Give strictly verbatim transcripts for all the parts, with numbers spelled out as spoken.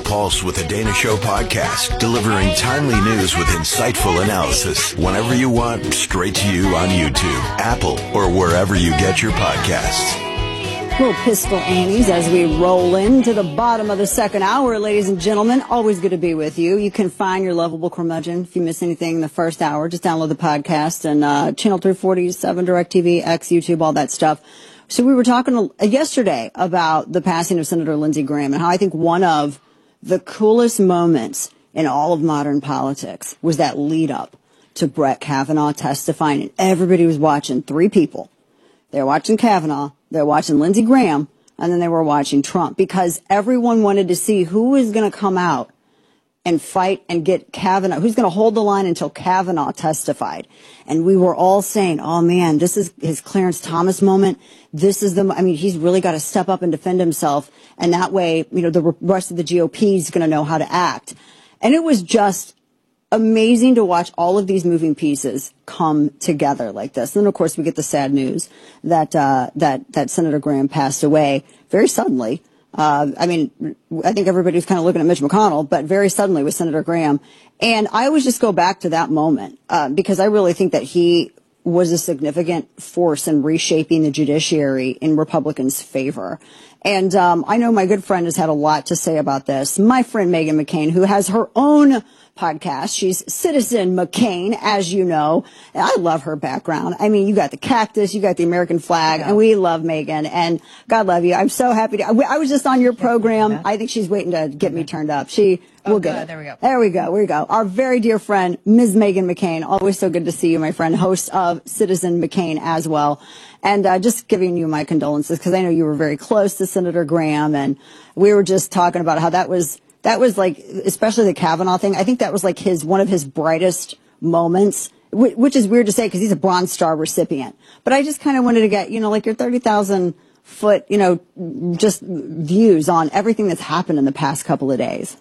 pulse with the Dana Show podcast, delivering timely news with insightful analysis whenever you want, straight to you on YouTube, Apple, or wherever you get your podcasts. Little Pistol Annies as we roll into the bottom of the second hour, ladies and gentlemen. Always good to be with you. You can find your lovable curmudgeon if you miss anything in the first hour. Just download the podcast and uh channel three forty-seven, DirecTV, X, YouTube, all that stuff. So we were talking yesterday about the passing of Senator Lindsey Graham and how I think one of the coolest moments in all of modern politics was that lead up to Brett Kavanaugh testifying, and everybody was watching three people. They were watching Kavanaugh, they were watching Lindsey Graham, and then they were watching Trump, because everyone wanted to see who was going to come out and fight and get Kavanaugh, who's going to hold the line until Kavanaugh testified. And we were all saying, oh man, this is his Clarence Thomas moment. This is the, I mean, he's really got to step up and defend himself. And that way, you know, the rest of the G O P is going to know how to act. And it was just amazing to watch all of these moving pieces come together like this. And then, of course, we get the sad news that uh, that that Senator Graham passed away very suddenly. Uh, I mean, I think everybody was kind of looking at Mitch McConnell, but very suddenly with Senator Graham. And I always just go back to that moment uh, because I really think that he was a significant force in reshaping the judiciary in Republicans' favor. And um, I know my good friend has had a lot to say about this. My friend Meghan McCain, who has her own podcast. She's Citizen McCain, as you know. I love her background. I mean, you got the cactus, you got the American flag, and we love Meghan. And God love you. I'm so happy to. I was just on your program. I think she's waiting to get me turned up. She Oh, will get good. it. There we go. There we go. There we go. Our very dear friend, Miz Meghan McCain. Always so good to see you, my friend. Host of Citizen McCain as well. And uh, just giving you my condolences, because I know you were very close to Senator Graham, and we were just talking about how that was that was like, especially the Kavanaugh thing. I think that was like his one of his brightest moments, which is weird to say because he's a Bronze Star recipient. But I just kind of wanted to get, you know, like your thirty thousand foot, you know, just views on everything that's happened in the past couple of days.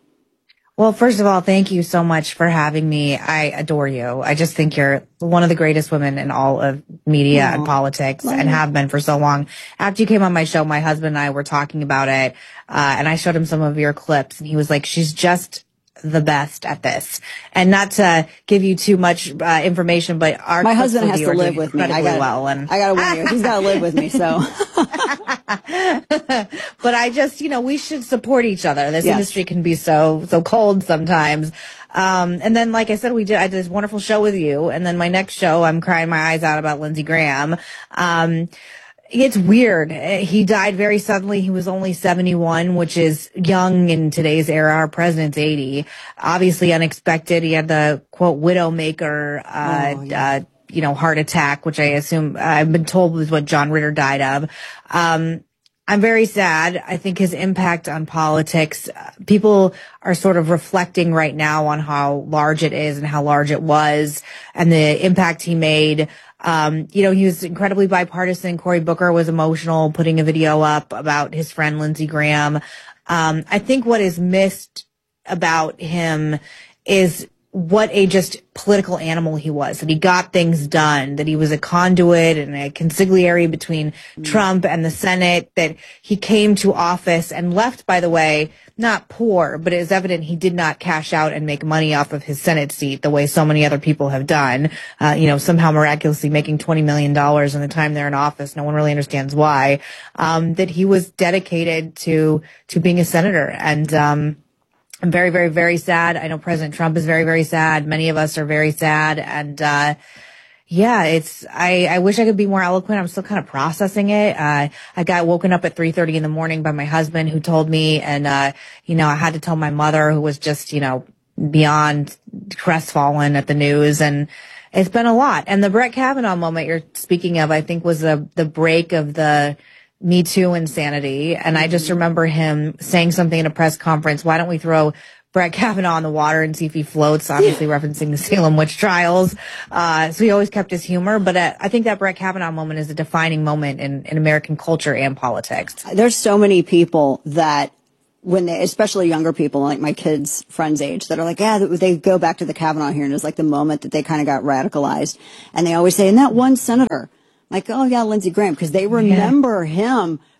Well, first of all, thank you so much for having me. I adore you. I just think you're one of the greatest women in all of media Aww. and politics, Love and you. have been for so long. After you came on my show, my husband and I were talking about it, uh, and I showed him some of your clips, and he was like, she's just the best at this. And not to give you too much uh, information, but our my husband has to live with me. I got well, and I got to warn you, he's got to live with me. So, but I just, you know, we should support each other. This yes. industry can be so so cold sometimes. Um, and then, like I said, we did. I did this wonderful show with you, and then my next show, I'm crying my eyes out about Lindsey Graham. Um, It's weird. He died very suddenly. He was only seventy-one, which is young in today's era. Our president's eighty. Obviously unexpected. He had the, quote, widowmaker, uh, oh, yeah. uh, you know, heart attack, which I assume, uh, I've been told was what John Ritter died of. Um, I'm very sad. I think his impact on politics, uh, people are sort of reflecting right now on how large it is and how large it was and the impact he made. Um, you know, he was incredibly bipartisan. Cory Booker was emotional, putting a video up about his friend Lindsey Graham. Um, I think what is missed about him is what a just political animal he was, that he got things done, that he was a conduit and a consigliere between mm. Trump and the Senate, that he came to office and left, by the way, not poor, but it is evident he did not cash out and make money off of his Senate seat the way so many other people have done, uh, you know, somehow miraculously making twenty million dollars in the time they're in office. No one really understands why, um, that he was dedicated to, to being a senator. And, um, I'm very, very, very sad. I know President Trump is very, very sad. Many of us are very sad. And, uh, yeah, it's, I, I wish I could be more eloquent. I'm still kind of processing it. Uh, I got woken up at three thirty in the morning by my husband, who told me, and, uh, you know, I had to tell my mother, who was just, you know, beyond crestfallen at the news. And it's been a lot. And the Brett Kavanaugh moment you're speaking of, I think, was the, the break of the Me Too insanity. And I just remember him saying something in a press conference, why don't we throw Brett Kavanaugh in the water and see if he floats, obviously referencing the Salem witch trials. Uh, so he always kept his humor. But uh, I think that Brett Kavanaugh moment is a defining moment in, in American culture and politics. There's so many people that when they, especially younger people, like my kids' friends' age, that are like, yeah, they go back to the Kavanaugh hearing. It's like the moment that they kind of got radicalized. And they always say, and that one senator, like, oh yeah, Lindsey Graham, because they remember yeah. him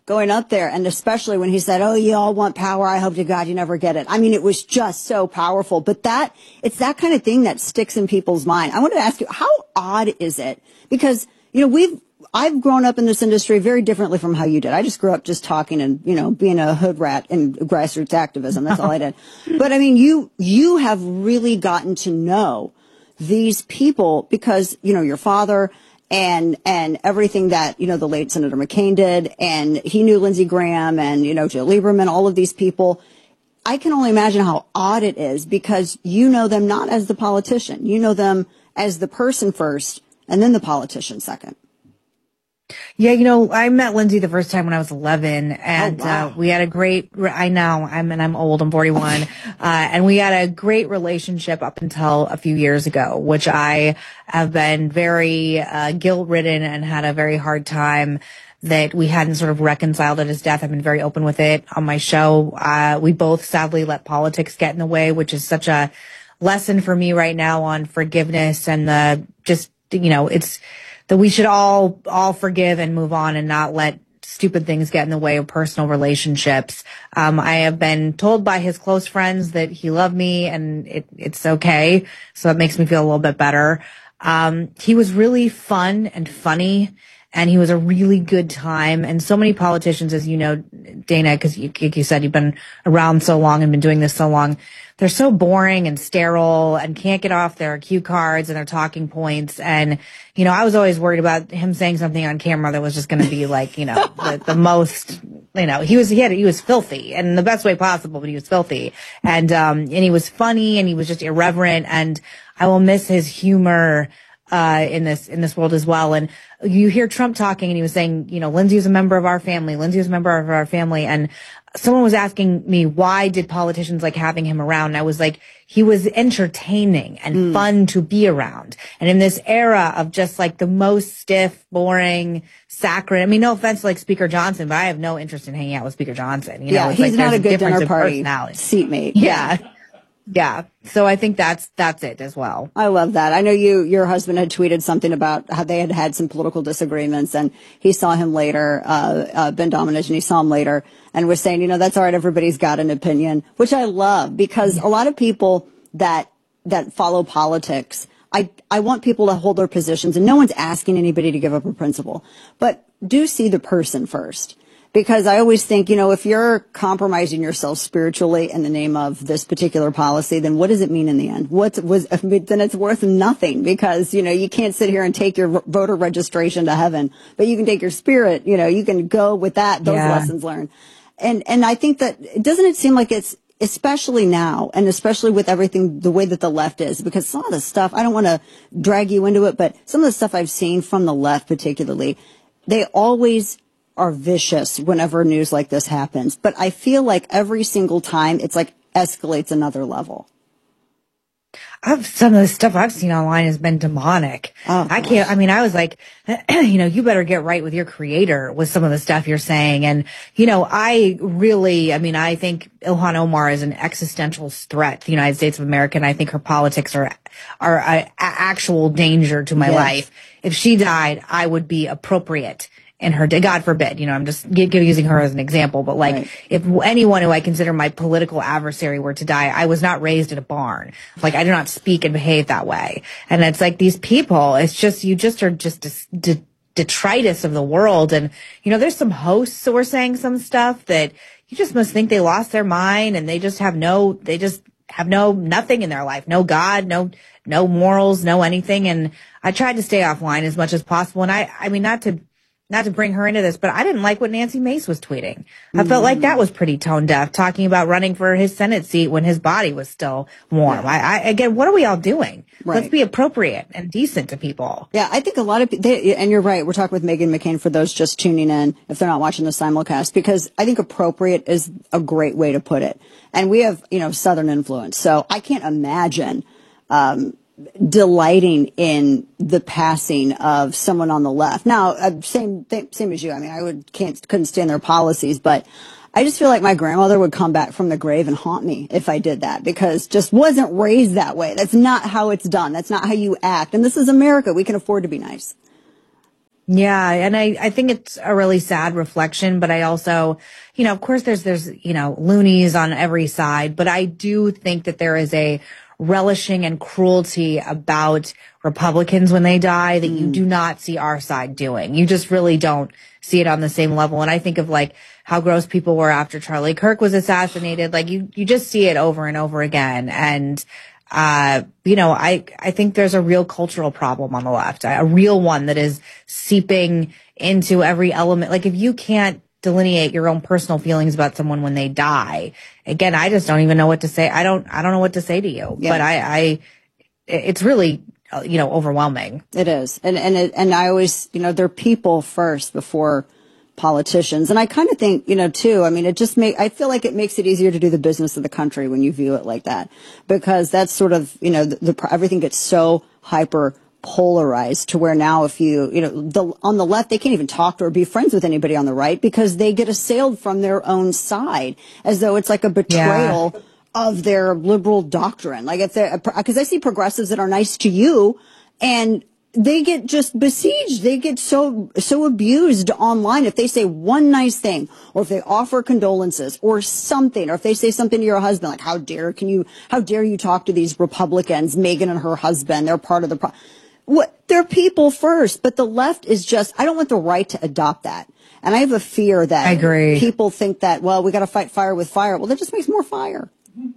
going up there. And especially when he said, oh, you all want power. I hope to God you never get it. I mean, it was just so powerful. But that, it's that kind of thing that sticks in people's mind. I wanted to ask you, how odd is it? Because, you know, we've, I've grown up in this industry very differently from how you did. I just grew up just talking and, you know, being a hood rat in grassroots activism. That's all I did. But I mean, you, you have really gotten to know these people because, you know, your father and, and everything that, you know, the late Senator McCain did, and he knew Lindsey Graham and, you know, Joe Lieberman, all of these people. I can only imagine how odd it is because you know them not as the politician. You know them as the person first and then the politician second. Yeah, you know, I met Lindsey the first time when I was eleven, and oh, wow. uh, we had a great, I know, I'm, and I'm old, I'm forty-one, uh, and we had a great relationship up until a few years ago, which I have been very uh, guilt-ridden and had a very hard time that we hadn't sort of reconciled at his death. I've been very open with it on my show. Uh, we both sadly let politics get in the way, which is such a lesson for me right now on forgiveness and the just, you know, it's, that we should all, all forgive and move on and not let stupid things get in the way of personal relationships. Um, I have been told by his close friends that he loved me and it, it's okay. So that makes me feel a little bit better. Um, he was really fun and funny and he was a really good time. And so many politicians, as you know, Dana, because you, like you said, you've been around so long and been doing this so long. They're so boring and sterile and can't get off their cue cards and their talking points. And, you know, I was always worried about him saying something on camera that was just going to be like, you know, the, the most, you know, he was, he had, he was filthy in the best way possible, but he was filthy. And, um, and he was funny and he was just irreverent. And I will miss his humor, uh, in this, in this world as well. And you hear Trump talking and he was saying, you know, Lindsey is a member of our family. Lindsey is a member of our family. And someone was asking me, why did politicians like having him around? And I was like, he was entertaining and mm. fun to be around. And in this era of just like the most stiff, boring, saccharine, I mean, no offense to like Speaker Johnson, but I have no interest in hanging out with Speaker Johnson. You yeah, know, it's he's like, not a good dinner party seatmate. Yeah. yeah. Yeah. So I think that's, that's it as well. I love that. I know you, your husband had tweeted something about how they had had some political disagreements and he saw him later, uh, uh, Ben Domenech, and he saw him later and was saying, you know, that's all right. Everybody's got an opinion, which I love because a lot of people that, that follow politics, I, I want people to hold their positions and no one's asking anybody to give up a principle, but do see the person first. Because I always think, you know, if you're compromising yourself spiritually in the name of this particular policy, then what does it mean in the end? What's, was, then it's worth nothing because, you know, you can't sit here and take your voter registration to heaven, but you can take your spirit, you know, you can go with that, those yeah. lessons learned. And, and I think that, doesn't it seem like it's, especially now, and especially with everything, the way that the left is, because some of the stuff, I don't want to drag you into it, but some of the stuff I've seen from the left particularly, they always are vicious whenever news like this happens. But I feel like every single time it's like escalates another level. I've, some of the stuff I've seen online has been demonic. Oh, I can't, I mean, I was like, you know, you better get right with your creator with some of the stuff you're saying. And, you know, I really, I mean, I think Ilhan Omar is an existential threat to the United States of America. And I think her politics are, are a, a actual danger to my yes. life. If she died, I would be appropriate in her day. God forbid, you know, I'm just g- using her as an example, but like right. if anyone who I consider my political adversary were to die, I was not raised in a barn. Like I do not speak and behave that way. And it's like these people, it's just, you just are just a, de- detritus of the world. And, you know, there's some hosts who are saying some stuff that you just must think they lost their mind and they just have no, they just have no, nothing in their life. No God, no, no morals, no anything. And I tried to stay offline as much as possible. And I, I mean, not to, Not to bring her into this, but I didn't like what Nancy Mace was tweeting. I mm. felt like that was pretty tone deaf, talking about running for his Senate seat when his body was still warm. Yeah. I, I, again, what are we all doing? Right. Let's be appropriate and decent to people. Yeah, I think a lot of people, and you're right, we're talking with Meghan McCain for those just tuning in, if they're not watching the simulcast, because I think appropriate is a great way to put it. And we have, you know, Southern influence. So I can't imagine, um, delighting in the passing of someone on the left. Now, uh, same th- same as you. I mean, I would can't couldn't stand their policies, but I just feel like my grandmother would come back from the grave and haunt me if I did that because just wasn't raised that way. That's not how it's done. That's not how you act. And this is America. We can afford to be nice. Yeah. And I, I think it's a really sad reflection, but I also, you know, of course there's, there's, you know, loonies on every side, but I do think that there is a relishing and cruelty about Republicans when they die that mm. you do not see our side doing. You just really don't see it on the same level. And I think of like how gross people were after Charlie Kirk was assassinated. Like you, you just see it over and over again. And, uh, you know, I, I think there's a real cultural problem on the left, a real one that is seeping into every element. Like if you can't delineate your own personal feelings about someone when they die, again, I just don't even know what to say. I don't, I don't know what to say to you, yeah. but I, I, it's really, you know, overwhelming. It is. And, and, it, and I always, you know, they're people first before politicians. And I kind of think, you know, too, I mean, it just make, I feel like it makes it easier to do the business of the country when you view it like that, because that's sort of, you know, the, the everything gets so hyper polarized to where now if you, you know, the, on the left, they can't even talk to or be friends with anybody on the right because they get assailed from their own side as though it's like a betrayal yeah. of their liberal doctrine. Like if they're, because I see progressives that are nice to you and they get just besieged. They get so, so abused online. If they say one nice thing, or if they offer condolences or something, or if they say something to your husband, like, how dare can you, how dare you talk to these Republicans, Megan and her husband, they're part of the pro- what, they're people first, but the left is just, I don't want the right to adopt that. And I have a fear that I agree. people think that, well, we got to fight fire with fire. Well, that just makes more fire.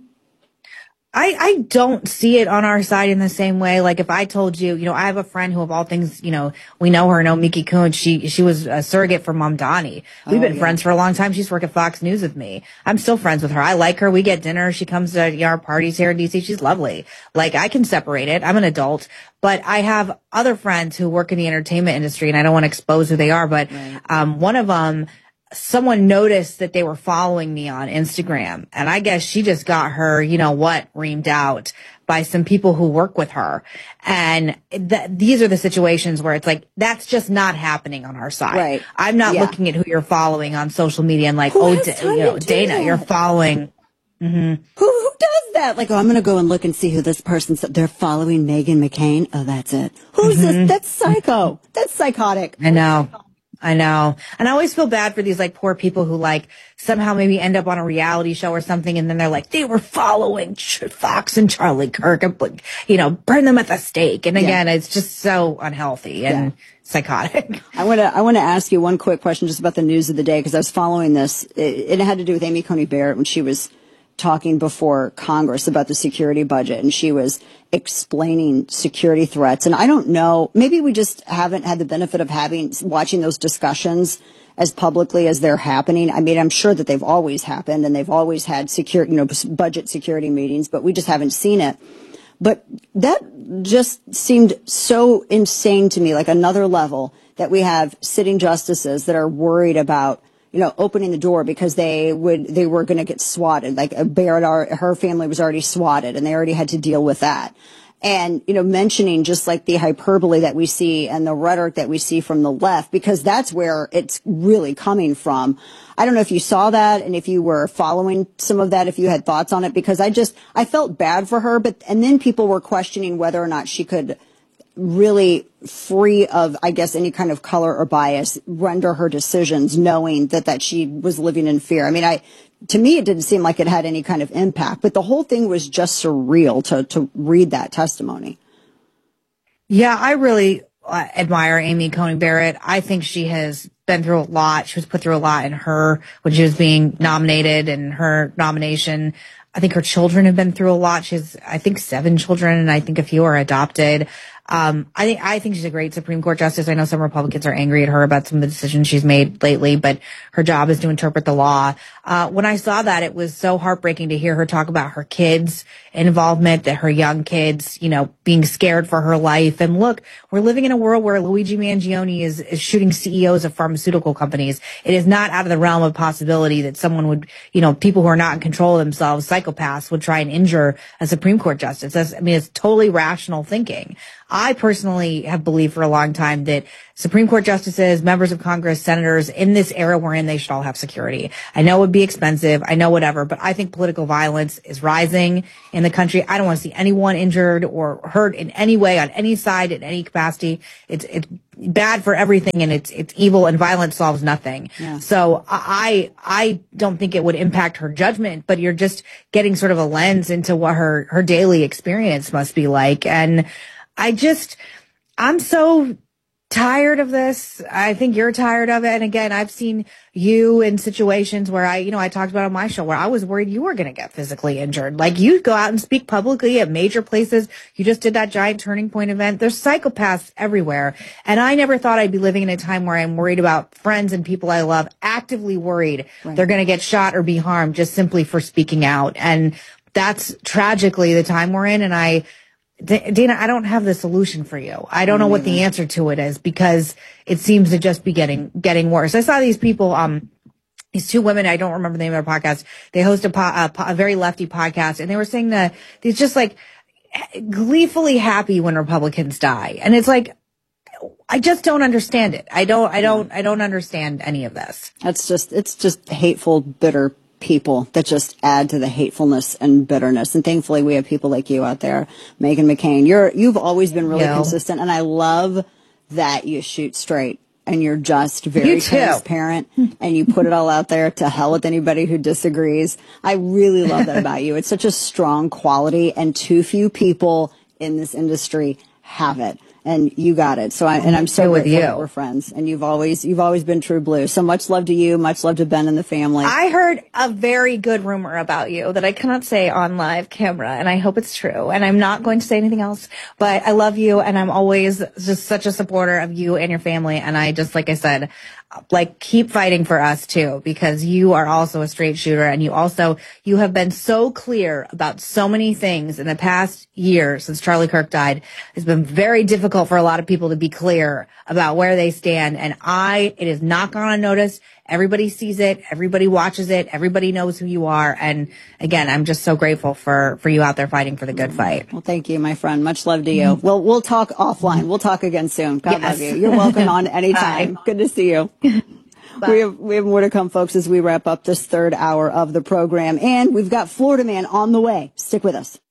I, I don't see it on our side in the same way. Like if I told you, you know, I have a friend who of all things, you know, we know her, know Miki Kuhn. She, she was a surrogate for Mamdani. We've oh, been yeah. friends for a long time. She's worked at Fox News with me. I'm still friends with her. I like her. We get dinner. She comes to you know, our parties here in D C. She's lovely. Like I can separate it. I'm an adult, but I have other friends who work in the entertainment industry and I don't want to expose who they are, but, right. um, one of them, someone noticed that they were following me on Instagram. And I guess she just got her, you know what, reamed out by some people who work with her. And th- these are the situations where it's like, that's just not happening on our side. Right. I'm not yeah. looking at who you're following on social media and like, who oh, D- you know, Dana, that? You're following. Mm-hmm. Who, who does that? Like, oh, I'm going to go and look and see who this person's, they're following Meghan McCain. Oh, that's it. Who's mm-hmm. this? That's psycho. That's psychotic. I know. I know. And I always feel bad for these like poor people who like somehow maybe end up on a reality show or something. And then they're like, they were following Fox and Charlie Kirk and, you know, burn them at the stake. And again, yeah. it's just so unhealthy and yeah. psychotic. I want to, I want to ask you one quick question just about the news of the day, because I was following this. It, it had to do with Amy Coney Barrett when she was talking before Congress about the security budget, and she was explaining security threats. And I don't know, maybe we just haven't had the benefit of having, watching those discussions as publicly as they're happening. I mean, I'm sure that they've always happened and they've always had secure, you know, budget security meetings, but we just haven't seen it. But that just seemed so insane to me, like another level that we have sitting justices that are worried about, you know, opening the door because they would, they were going to get swatted. Like Barrett, her family was already swatted and they already had to deal with that. And, you know, mentioning just like the hyperbole that we see and the rhetoric that we see from the left, because that's where it's really coming from. I don't know if you saw that and if you were following some of that, if you had thoughts on it, because I just, I felt bad for her, but, and then people were questioning whether or not she could really free of, I guess, any kind of color or bias, render her decisions knowing that, that she was living in fear. I mean, I, to me, it didn't seem like it had any kind of impact, but the whole thing was just surreal to, to read that testimony. Yeah, I really uh, admire Amy Coney Barrett. I think she has been through a lot. She was put through a lot in her, when she was being nominated and her nomination. I think her children have been through a lot. She has, I think, seven children, and I think a few are adopted. Um, I think, I think she's a great Supreme Court justice. I know some Republicans are angry at her about some of the decisions she's made lately, but her job is to interpret the law. Uh, when I saw that, it was so heartbreaking to hear her talk about her kids' involvement, that her young kids, you know, being scared for her life. And look, we're living in a world where Luigi Mangione is, is shooting C E Os of pharmaceutical companies. It is not out of the realm of possibility that someone would, you know, people who are not in control of themselves, psychopaths, would try and injure a Supreme Court justice. That's, I mean, it's totally rational thinking. I personally have believed for a long time that Supreme Court justices, members of Congress, senators, in this era we're in, they should all have security. I know it would be expensive. I know whatever, but I think political violence is rising in the country. I don't want to see anyone injured or hurt in any way on any side in any capacity. It's, it's bad for everything, and it's, it's evil, and violence solves nothing. Yeah. So I, I don't think it would impact her judgment, but you're just getting sort of a lens into what her, her daily experience must be like. And I just, I'm so tired of this. I think you're tired of it. And again, I've seen you in situations where I, you know, I talked about on my show where I was worried you were going to get physically injured. Like, you go out and speak publicly at major places. You just did that giant Turning Point event. There's psychopaths everywhere. And I never thought I'd be living in a time where I'm worried about friends and people I love, actively worried right. they're going to get shot or be harmed just simply for speaking out. And that's tragically the time we're in. And I, Dana, I don't have the solution for you. I don't know what the answer to it is, because it seems to just be getting, getting worse. I saw these people, um, these two women, I don't remember the name of their podcast. They host a, po- a, po- a very lefty podcast, and they were saying that it's just like gleefully happy when Republicans die. And it's like, I just don't understand it. I don't, I don't, I don't understand any of this. That's just, it's just hateful, bitter people that just add to the hatefulness and bitterness. And thankfully we have people like you out there. Meghan McCain, you're, you've always been really no. consistent. And I love that you shoot straight and you're just very transparent and you put it all out there. To hell with anybody who disagrees. I really love that about you. It's such a strong quality, and too few people in this industry have it. And you got it. So I, and I'm so with you. That we're friends, and you've always, you've always been true blue. So much love to you. Much love to Ben and the family. I heard a very good rumor about you that I cannot say on live camera, and I hope it's true. And I'm not going to say anything else, but I love you, and I'm always just such a supporter of you and your family. And I just, like I said, like, keep fighting for us too, because you are also a straight shooter, and you also, you have been so clear about so many things in the past year since Charlie Kirk died. It's been very difficult for a lot of people to be clear about where they stand. And I, it is not gone unnoticed. Everybody sees it. Everybody watches it. Everybody knows who you are. And again, I'm just so grateful for, for you out there fighting for the good fight. Well, thank you, my friend. Much love to you. Mm-hmm. We'll, we'll talk offline. We'll talk again soon. God yes. love you. You're welcome on anytime. Good to see you. We have, we have more to come, folks, as we wrap up this third hour of the program. And we've got Florida Man on the way. Stick with us.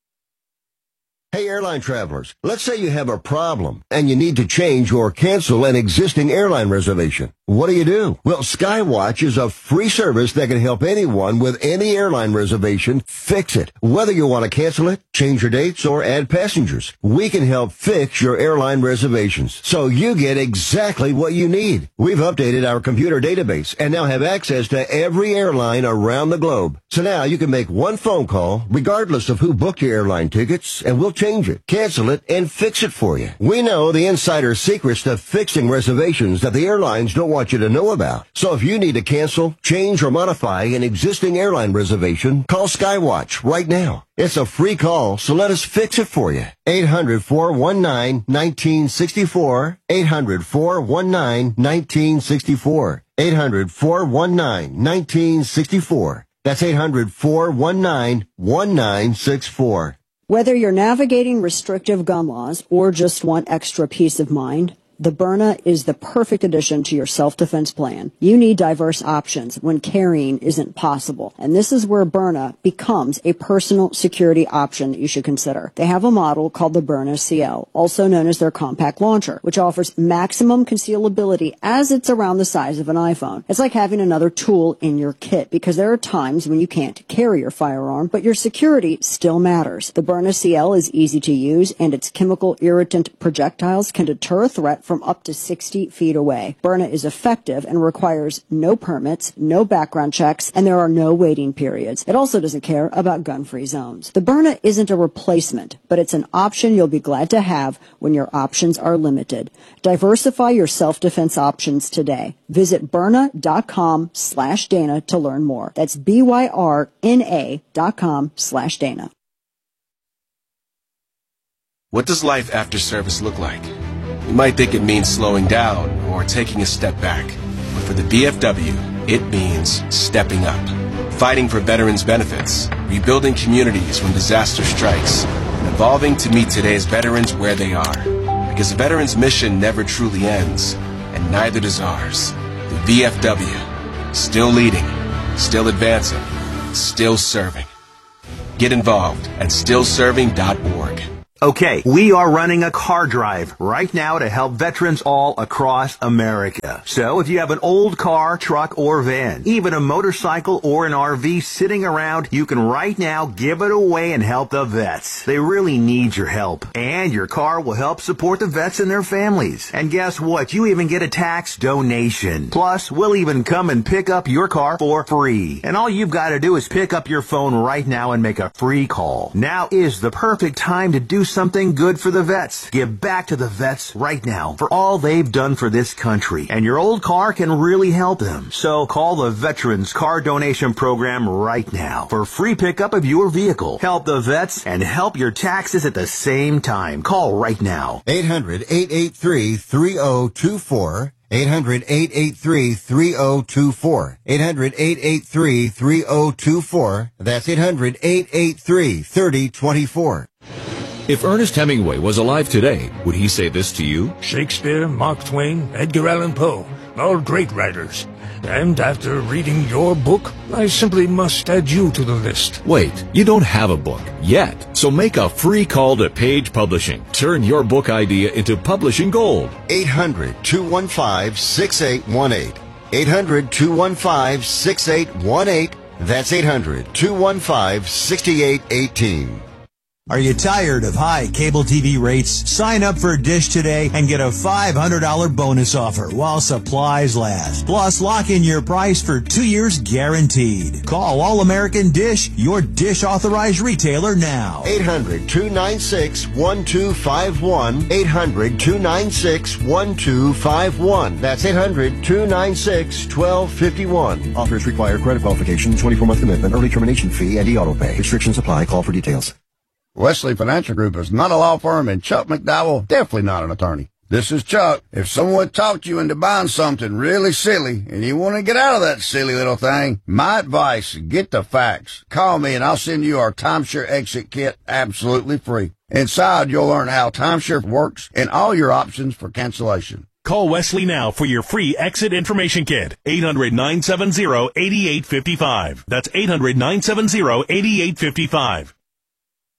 Hey, airline travelers, let's say you have a problem and you need to change or cancel an existing airline reservation. What do you do? Well, Skywatch is a free service that can help anyone with any airline reservation fix it. Whether you want to cancel it, change your dates, or add passengers, we can help fix your airline reservations so you get exactly what you need. We've updated our computer database and now have access to every airline around the globe. So now you can make one phone call regardless of who booked your airline tickets, and we'll change it, cancel it, and fix it for you. We know the insider secrets to fixing reservations that the airlines don't want you to know about. So if you need to cancel, change, or modify an existing airline reservation, call Skywatch right now. It's a free call, so let us fix it for you. eight hundred, four one nine, one nine six four. eight hundred, four one nine, one nine six four. eight hundred, four one nine, one nine six four. That's eight hundred, four one nine, one nine six four. Whether you're navigating restrictive gun laws or just want extra peace of mind, the Byrna is the perfect addition to your self-defense plan. You need diverse options when carrying isn't possible. And this is where Byrna becomes a personal security option that you should consider. They have a model called the Byrna C L, also known as their compact launcher, which offers maximum concealability as it's around the size of an iPhone. It's like having another tool in your kit, because there are times when you can't carry your firearm, but your security still matters. The Byrna C L is easy to use, and its chemical irritant projectiles can deter a threat from up to sixty feet away. Byrna is effective and requires no permits, no background checks, and there are no waiting periods. It also doesn't care about gun-free zones. The Byrna isn't a replacement, but it's an option you'll be glad to have when your options are limited. Diversify your self-defense options today. Visit Byrna.com slash Dana to learn more. That's B-Y-R-N-A dot com slash Dana. What does life after service look like? You might think it means slowing down or taking a step back, but for the V F W, it means stepping up, fighting for veterans' benefits, rebuilding communities when disaster strikes, and evolving to meet today's veterans where they are. Because a veteran's mission never truly ends, and neither does ours. The V F W, still leading, still advancing, still serving. Get involved at still serving dot org. Okay, we are running a car drive right now to help veterans all across America. So if you have an old car, truck, or van, even a motorcycle or an R V sitting around, you can right now give it away and help the vets. They really need your help. And your car will help support the vets and their families. And guess what? You even get a tax donation. Plus, we'll even come and pick up your car for free. And all you've got to do is pick up your phone right now and make a free call. Now is the perfect time to do something good for the vets. Give back to the vets right now for all they've done for this country. And your old car can really help them. So call the Veterans Car Donation Program right now for free pickup of your vehicle. Help the vets and help your taxes at the same time. Call right now. eight hundred, eight eight three, three oh two four. eight hundred, eight eight three, three oh two four. eight hundred, eight eight three, three oh two four. That's eight hundred, eight eight three, three oh two four. If Ernest Hemingway was alive today, would he say this to you? Shakespeare, Mark Twain, Edgar Allan Poe, all great writers. And after reading your book, I simply must add you to the list. Wait, you don't have a book yet. So make a free call to Page Publishing. Turn your book idea into publishing gold. eight hundred, two one five, six eight one eight. eight hundred, two one five, six eight one eight. That's eight hundred, two one five, six eight one eight. Are you tired of high cable T V rates? Sign up for Dish today and get a five hundred dollars bonus offer while supplies last. Plus, lock in your price for two years guaranteed. Call All American Dish, your Dish authorized retailer now. eight hundred, two nine six, one two five one. eight hundred, two nine six, one two five one. That's eight hundred, two nine six, one two five one. Offers require credit qualification, twenty-four month commitment, early termination fee, and e-auto pay. Restrictions apply. Call for details. Wesley Financial Group is not a law firm, and Chuck McDowell definitely not an attorney. This is Chuck. If someone talked you into buying something really silly and you want to get out of that silly little thing, my advice, get the facts. Call me and I'll send you our timeshare exit kit absolutely free. Inside, you'll learn how timeshare works and all your options for cancellation. Call Wesley now for your free exit information kit. eight hundred, nine seven zero, eight eight five five. That's eight hundred, nine seven zero, eight eight five five.